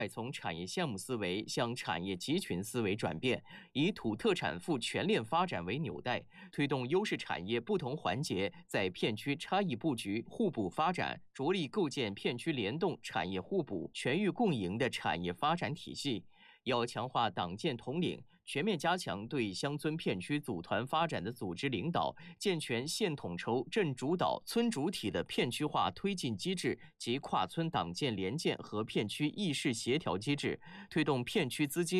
从产业项目思维向产业集群思维转变，以土特产赋全链发展为纽带，推动优势产业不同环节在片区差异布局、互补发展，着力构建片区联动、产业互补、全域共赢的产业发展体系。要强化党建统领，全面加强对乡村片区组团发展的组织领导，健全县统筹、镇主导、村主体的片区化推进机制及跨村党建联建和片区议事协调机制，推动片区资金